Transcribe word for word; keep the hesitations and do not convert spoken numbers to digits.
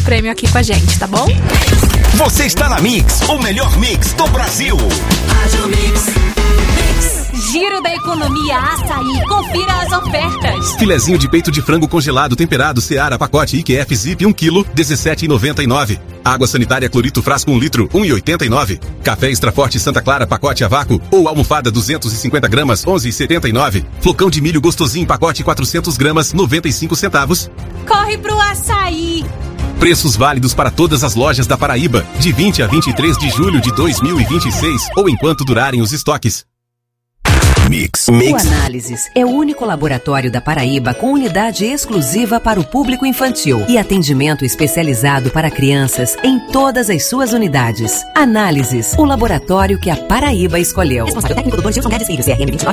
prêmio aqui com a gente, tá bom? Você está na Mix, o melhor mix do Brasil. Giro da Economia Açaí. Confira as ofertas. Filezinho de peito de frango congelado temperado Seara pacote I Q F Zip um quilo, dezessete reais e noventa e nove centavos. Água sanitária clorito frasco um litro, um real e oitenta e nove centavos. Café Extra Forte Santa Clara pacote a vácuo ou almofada duzentos e cinquenta gramas, onze reais e setenta e nove centavos. Flocão de milho gostosinho pacote quatrocentas gramas, noventa e cinco centavos. Corre pro Açaí. Preços válidos para todas as lojas da Paraíba, de vinte a vinte e três de julho de dois mil e vinte e seis ou enquanto durarem os estoques. Mix. O Análises é o único laboratório da Paraíba com unidade exclusiva para o público infantil e atendimento especializado para crianças em todas as suas unidades. Análises, o laboratório que a Paraíba escolheu. Responsável técnico doutor Gilson Guedes Filho, C R M vinte e nove